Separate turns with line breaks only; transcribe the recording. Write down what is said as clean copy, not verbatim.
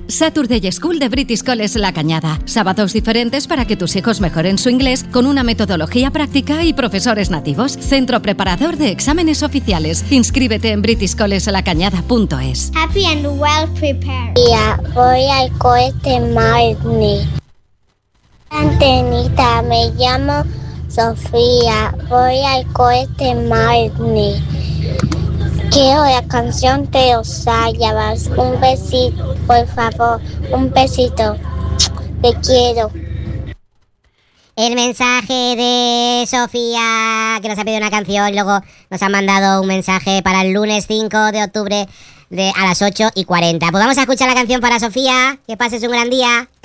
Saturday School de British College La Cañada. Sábados diferentes para que tus hijos mejoren su inglés con una metodología práctica y profesores nativos. Centro preparador de exámenes oficiales. Inscríbete en britishcollegelacañada.es.
Happy and well prepared. Ya, voy al cohete Marni. Antenita, me llamo Sofía. Voy al cohete Marni. Quiero la canción de Osayabas. Un besito, por favor. Un besito. Te quiero.
El mensaje de Sofía, que nos ha pedido una canción, luego nos ha mandado un mensaje para el lunes 5 de octubre a las 8:40. Pues vamos a escuchar la canción para Sofía. Que pases un gran día.